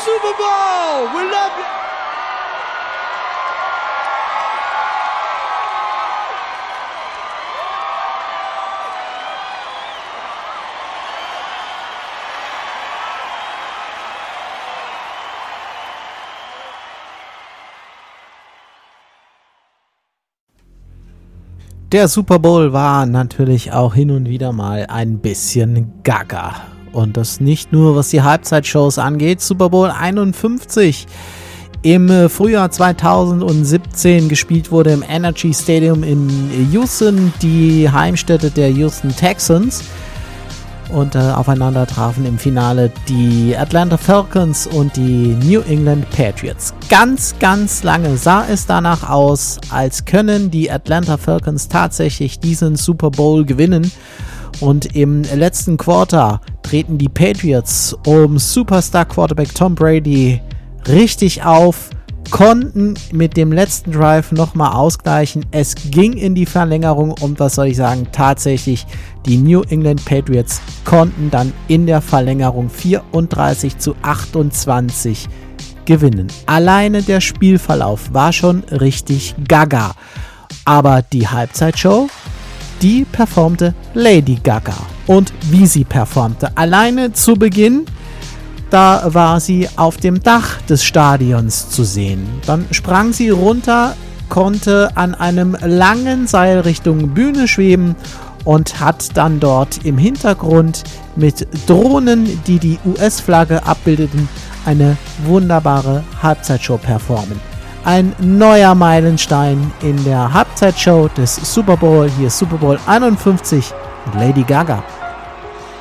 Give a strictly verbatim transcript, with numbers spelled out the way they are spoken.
Super Bowl. We love you. Der Super Bowl war natürlich auch hin und wieder mal ein bisschen gaga. Und das nicht nur, was die Halbzeitshows angeht. Super Bowl einundfünfzig im Frühjahr zweitausendsiebzehn gespielt wurde im Energy Stadium in Houston, die Heimstätte der Houston Texans. Und äh, aufeinander trafen im Finale die Atlanta Falcons und die New England Patriots. Ganz, ganz lange sah es danach aus, als können die Atlanta Falcons tatsächlich diesen Super Bowl gewinnen. Und im letzten Quarter treten die Patriots um Superstar Quarterback Tom Brady richtig auf, konnten mit dem letzten Drive nochmal ausgleichen. Es ging in die Verlängerung und was soll ich sagen, tatsächlich die New England Patriots konnten dann in der Verlängerung vierunddreißig zu achtundzwanzig gewinnen. Alleine der Spielverlauf war schon richtig gaga. Aber die Halbzeitshow, die performte Lady Gaga. Und wie sie performte, alleine zu Beginn, da war sie auf dem Dach des Stadions zu sehen. Dann sprang sie runter, konnte an einem langen Seil Richtung Bühne schweben und hat dann dort im Hintergrund mit Drohnen, die die U S-Flagge abbildeten, eine wunderbare Halbzeitshow performen. Ein neuer Meilenstein in der Halbzeitshow des Super Bowl. Hier ist Super Bowl einundfünfzig mit Lady Gaga.